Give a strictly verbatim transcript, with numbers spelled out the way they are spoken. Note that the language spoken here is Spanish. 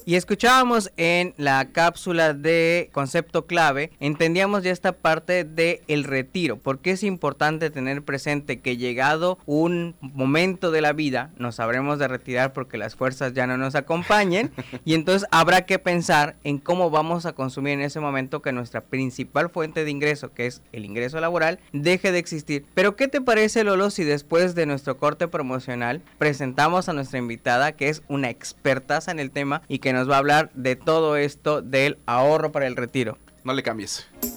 Y escuchábamos en la cápsula de concepto clave, entendíamos ya esta parte de el retiro, porque es importante tener presente que llegado un momento de la vida nos habremos de retirar porque las fuerzas ya no nos acompañen y entonces habrá que pensar en cómo vamos a consumir en ese momento que nuestra principal fuente de ingreso, que es el ingreso laboral, deje de existir. Pero ¿qué te parece, Lolo, si después de nuestro corte promocional presentamos a nuestra invitada, que es una expertaza en el tema y que nos va a hablar de todo esto del ahorro para el retiro? No le cambies.